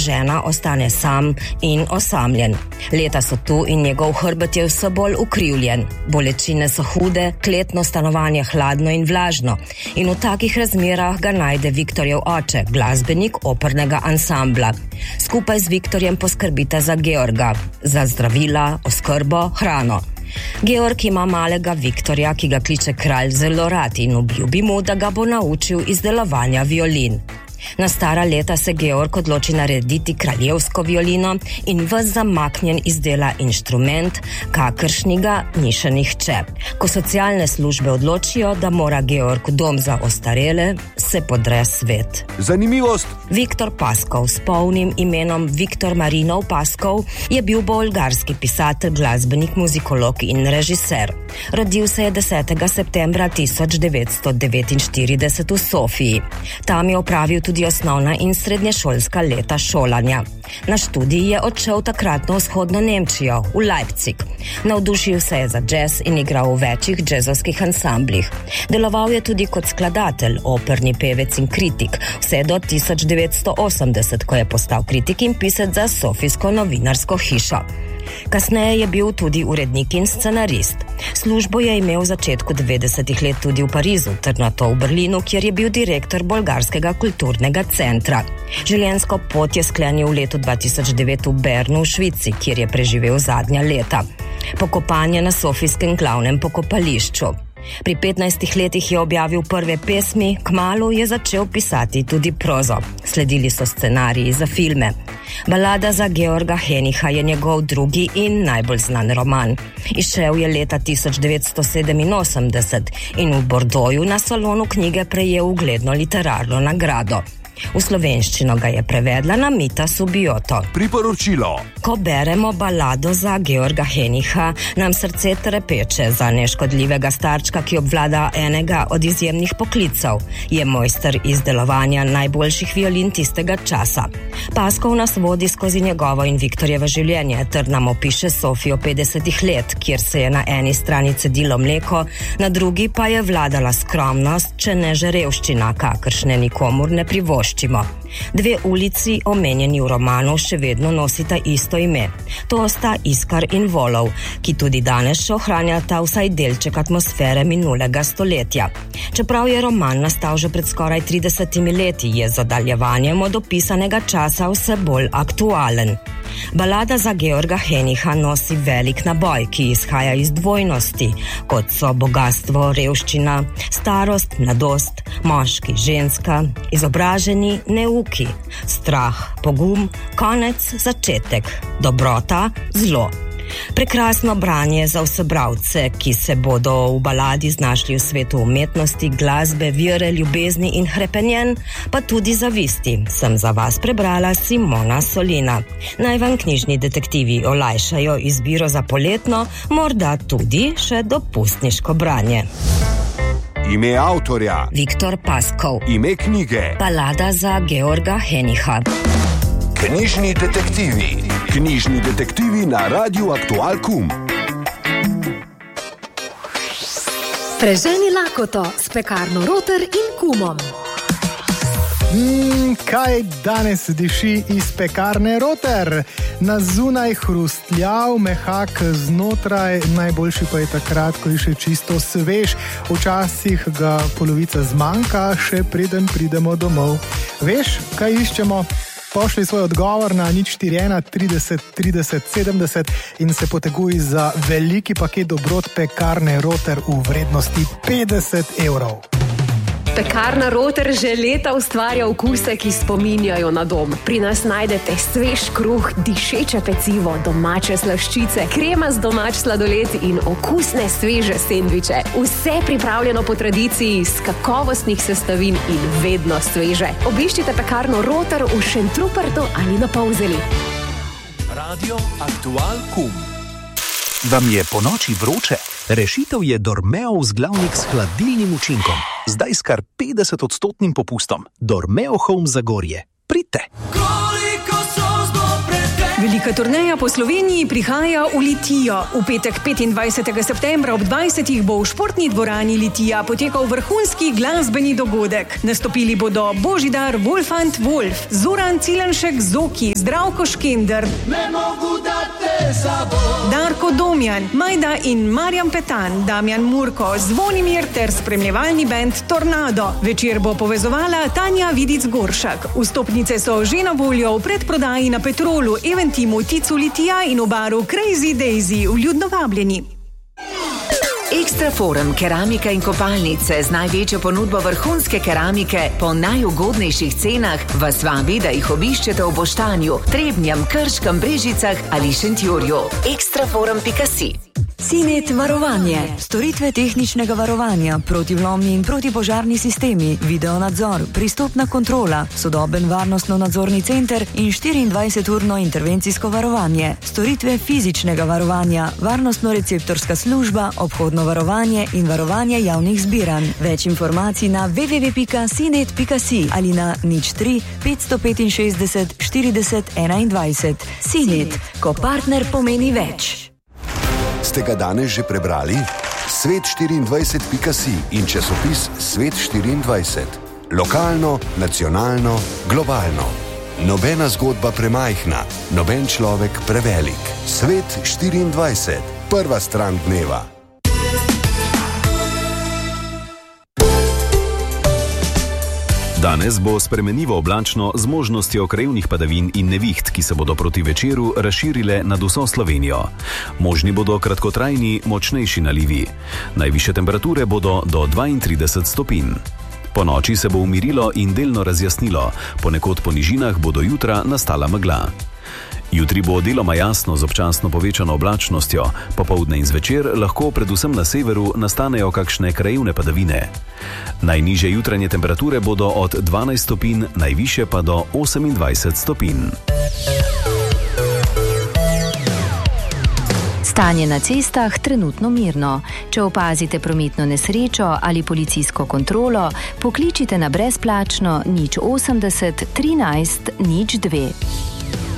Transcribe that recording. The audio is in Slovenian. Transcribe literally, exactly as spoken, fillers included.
žena ostane sam in osamljen. Leta so tu in njegov hrbet je vse bolj ukrivljen. Bolečine so hude, kletno stanovanje hladno in vlažno. In v takih razmerah ga najde Viktorjev oče, glasbenik opernega ansambla. Skupaj z Viktorjem poskrbita za Georga, za zdravila, oskrbo, hrano. Georg ima malega Viktorja, ki ga kliče kralj, zelo rad in obljubi mu, da ga bo naučil izdelovanja violin. Na stara leta se Georg odloči narediti kraljevsko violino in ves zamaknjen izdela inštrument, kakršnega ni še nihče. Ko socialne službe odločijo, da mora Georg v dom za ostarele, se podre svet. Zanimivost! Viktor Paskov s polnim imenom Viktor Marinov Paskov je bil bolgarski pisatelj, glasbenik, muzikolog in režiser. Rodil se je desetega septembra tisoč devetsto devetinštirideset v Sofiji. Tam je opravil tudi osnovna in srednješolska leta šolanja. Na študij je odšel takratno vzhodno Nemčijo, v Leipzig. Navdušil se je za džez in igral v večjih džezovskih ansamblih. Deloval je tudi kot skladatelj, operni pevec in kritik, vse do tisoč devetsto osemdeset, ko je postal kritik in pisec za sofijsko novinarsko hišo. Kasneje je bil tudi urednik in scenarist. Službo je imel v začetku devetdesetih let tudi v Parizu, ter nato v Berlinu, kjer je bil direktor bolgarskega kulturnega centra. Življenjsko pot je sklenil v letu dva tisoč devet v Bernu v Švici, kjer je preživel zadnja leta. Pokopan je na sofijskem glavnem pokopališču. Pri petnajstih letih je objavil prve pesmi, kmalu je začel pisati tudi prozo. Sledili so scenariji za filme. Balada za Georga Henicha je njegov drugi in najbolj znan roman. Izšel je leta tisoč devetsto sedeminosemdeset in v Bordeauxu na salonu knjige prejel ugledno literarno nagrado. V slovenščino ga je prevedla Namita Subioto. Priporočilo. Ko beremo balado za Georga Henicha, nam srce trepeče za neškodljivega starčka, ki obvlada enega od izjemnih poklicev. Je mojster izdelovanja najboljših violin tistega časa. Paskov nas vodi skozi njegovo in Viktorjevo življenje, ter nam opiše Sofijo petdesetih let, kjer se je na eni strani cedilo mleko, na drugi pa je vladala skromnost, če ne že revščina, kakršne nikomur ne privoščimo. Dve ulici, omenjeni v romanu, še vedno nosita isto ime. To sta Iskar in Volov, ki tudi danes še ohranjata vsaj delček atmosfere minulega stoletja. Čeprav je roman nastal že pred skoraj tridesetimi leti, je z oddaljevanjem od opisanega časa vse bolj aktualen. Balada za Georga Henicha nosi velik naboj, ki izhaja iz dvojnosti, kot so bogastvo, revščina, starost, mladost, moški, ženska, izobraženi, neuki, strah, pogum, konec, začetek, dobrota, zlo. Prekrasno branje za vse bralce, ki se bodo v baladi znašli v svetu umetnosti, glasbe, vere, ljubezni in hrepenjen, pa tudi zavisti. Sem za vas prebrala Simona Solina. Naj vam knjižni detektivi olajšajo izbiro za poletno, morda tudi še dopustniško branje. Ime avtorja. Viktor Paskov. Ime knjige. Balada za Georga Henicha. Knjižni detektivi. Knjižni detektivi na Radiu Aktual Kum. Preženi lakoto s pekarno Roter in Kumom. Mm, kaj danes diši iz pekarne Roter? Na zunaj hrustljav, mehak znotraj, najboljši pa je takrat, ko je še čisto svež. Včasih ga polovica zmanjka, še preden pridemo domov. Veš, kaj iščemo? Pošli svoj odgovor na nič štiri ena trideset trideset sedemdeset in se poteguj za veliki paket dobrot pekarne Roter v vrednosti petdeset evrov. Pekarna Roter že leta ustvarja okuse, ki spominjajo na dom. Pri nas najdete svež kruh, dišeče pecivo, domače slaščice, krema z domač sladoled in okusne sveže sendviče. Vse pripravljeno po tradiciji, iz kakovostnih sestavin in vedno sveže. Obiščite pekarno Roter v Šentrupertu ali na Polzeli. Radio Aktual Kum. Vam je po noči vroče? Rešitev je Dormeo vzglavnik s hladilnim učinkom. Zdaj s kar petdeset odstotnim popustom. Dormeo Home Zagorje. Pridite! Velika turneja po Sloveniji prihaja v Litijo. V petek petindvajsetega septembra ob dvajsetih bo v športni dvorani Litija potekal vrhunski glasbeni dogodek. Nastopili bodo Božidar Wolfant Wolf, Zoran Cilenšek Zoki, Zdravko Škender, Darko Domjan, Majda in Marjan Petan, Damjan Murko, Zvonimir ter spremljevalni bend Tornado. Večer bo povezovala Tanja Vidic Goršak. Vstopnice so že na voljo v predprodaji na Petrolu, Eventimu, Ticu Litija in v baru Crazy Daisy. Vljudno vabljeni. Ekstra Forum keramika in kopalnice z največjo ponudbo vrhunske keramike po najugodnejših cenah vas vabi, da jih obiščete v Boštanju, Trebnjem, Krškem, Brežicah ali Šentjurju. ekstra forum pika si. Sinet varovanje. Storitve tehničnega varovanja, protivlomni in protipožarni sistemi, videonadzor, pristopna kontrola, sodoben varnostno-nadzorni center in štiriindvajseturno intervencijsko varovanje. Storitve fizičnega varovanja, varnostno-receptorska služba, obhodno varovanje in varovanje javnih zbiranj. Več informacij na w w w pika sinet pika si ali na nič tri petsto petinšestdeset štirideset enaindvajset. Sinet, ko partner pomeni več. Ste ga danes že prebrali? svet štiriindvajset pika si in časopis Svet štiriindvajset. Lokalno, nacionalno, globalno. Nobena zgodba premajhna, noben človek prevelik. Svet štiriindvajset. Prva stran dneva. Danes bo spremenljivo oblačno z možnostjo krajevnih padavin in neviht, ki se bodo proti večeru razširile nad vso Slovenijo. Možni bodo kratkotrajni, močnejši nalivi. Najvišje temperature bodo do dvaintrideset stopinj. Po noči se bo umirilo in delno razjasnilo, ponekod po nižinah bo do jutra nastala megla. Jutri bo deloma jasno z občasno povečano oblačnostjo, popoldne in zvečer lahko predvsem na severu nastanejo kakšne krajevne padavine. Najnižje jutranje temperature bodo od dvanajst stopinj, najvišje pa do osemindvajset stopinj. Stanje na cestah trenutno mirno. Če opazite prometno nesrečo ali policijsko kontrolo, pokličite na brezplačno nič osemdeset trinajst nič dve.